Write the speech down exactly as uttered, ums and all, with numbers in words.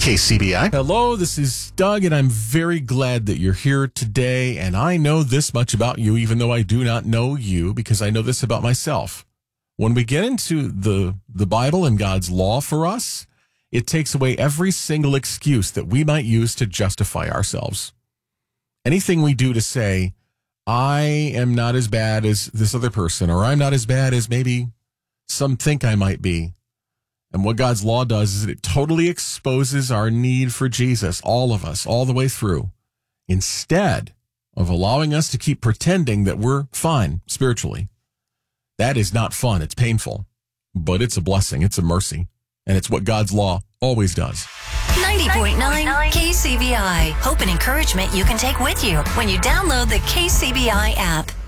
K C B I. Hello, this is Doug, and I'm very glad that you're here today. And I know this much about you, even though I do not know you, because I know this about myself. When we get into the, the Bible and God's law for us, it takes away every single excuse that we might use to justify ourselves. Anything we do to say, I am not as bad as this other person, or I'm not as bad as maybe some think I might be. And what God's law does is it totally exposes our need for Jesus, all of us, all the way through, instead of allowing us to keep pretending that we're fine spiritually. That is not fun. It's painful, but it's a blessing. It's a mercy. And it's what God's law always does. ninety point nine K C B I. Hope and encouragement you can take with you when you download the K C B I app.